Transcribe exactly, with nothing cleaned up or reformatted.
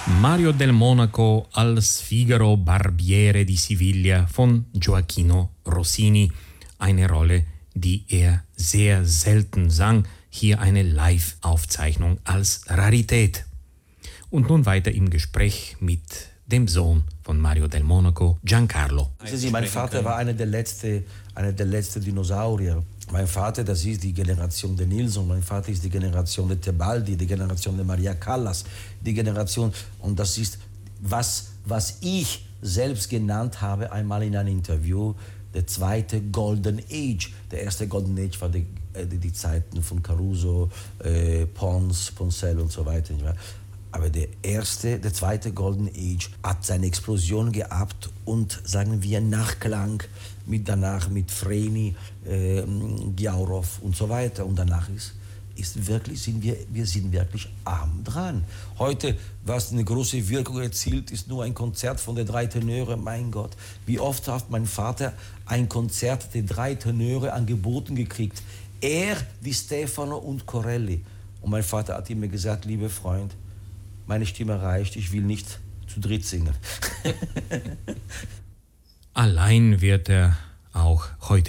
Mario del Monaco als Figaro Barbiere di Siviglia von Gioachino Rossini. Eine Rolle, die er sehr selten sang. Hier eine Live-Aufzeichnung als Rarität. Und nun weiter im Gespräch mit dem Sohn von Mario del Monaco, Giancarlo. Sie, mein Vater war einer der letzten eine der letzten Dinosaurier. Mein Vater, das ist die Generation der Nilsson, mein Vater ist die Generation der Tebaldi, die Generation der Maria Callas, die Generation, und das ist, was, was ich selbst genannt habe, einmal in einem Interview, der zweite Golden Age. Der erste Golden Age war die, die, die Zeiten von Caruso, äh, Pons, Poncel und so weiter. Aber der erste, der zweite Golden Age hat seine Explosion gehabt und, sagen wir, Nachklang mit danach mit Vreni, äh, Giaurov und so weiter. Und danach ist, ist wirklich, sind wir, wir sind wirklich arm dran. Heute, was eine große Wirkung erzielt, ist nur ein Konzert von den drei Tenöre. Mein Gott, wie oft hat mein Vater ein Konzert der drei Tenöre angeboten gekriegt. Er, Di Stefano und Corelli. Und mein Vater hat immer gesagt, lieber Freund, meine Stimme reicht, ich will nicht zu dritt singen. Allein wird er auch heute